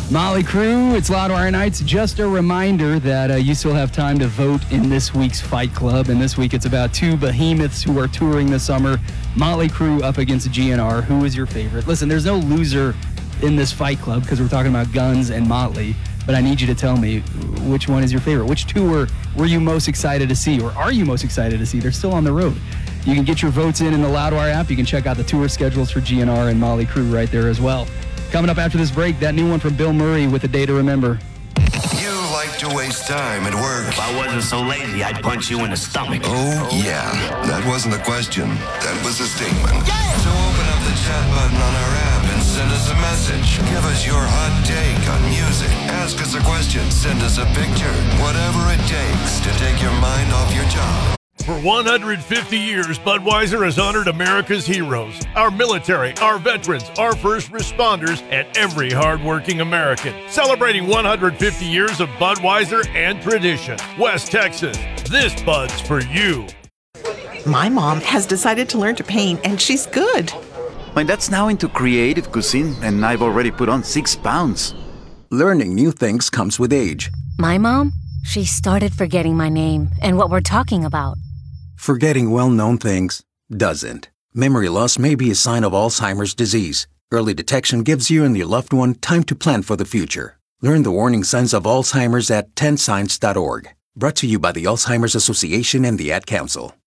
Molly Crew, it's Loudwire Nights. Just a reminder that you still have time to vote in this week's Fight Club. And this week it's about two behemoths who are touring this summer. Molly Crew up against GNR. Who is your favorite? Listen, there's no loser in this Fight Club because we're talking about Guns and Motley. But I need you to tell me which one is your favorite. Which tour were you most excited to see, or are you most excited to see? They're still on the road. You can get your votes in the Loudwire app. You can check out the tour schedules for GNR and Molly Crew right there as well. Coming up after this break, that new one from Bill Murray with A Day to Remember. You like to waste time at work. If I wasn't so lazy, I'd punch you in the stomach. Oh, yeah. That wasn't a question. That was a statement. Yeah! So open up the chat button on our app and send us a message. Give us your hot take on music. Ask us a question. Send us a picture. Whatever it takes to take your mind off your job. For 150 years, Budweiser has honored America's heroes, our military, our veterans, our first responders, and every hardworking American. Celebrating 150 years of Budweiser and tradition. West Texas, this Bud's for you. My mom has decided to learn to paint, and she's good. My dad's now into creative cuisine, and I've already put on 6 pounds. Learning new things comes with age. My mom, she started forgetting my name and what we're talking about. Forgetting well-known things doesn't. Memory loss may be a sign of Alzheimer's disease. Early detection gives you and your loved one time to plan for the future. Learn the warning signs of Alzheimer's at 10signs.org. Brought to you by the Alzheimer's Association and the Ad Council.